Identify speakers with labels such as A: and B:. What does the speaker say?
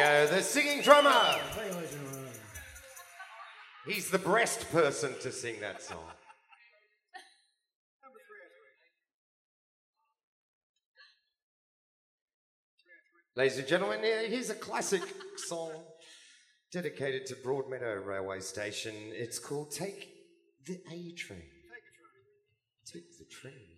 A: go, the singing drummer. He's the breast person to sing that song. Ladies and gentlemen, here's a classic song dedicated to Broadmeadow Railway Station. It's called Take the A Train. Take the train.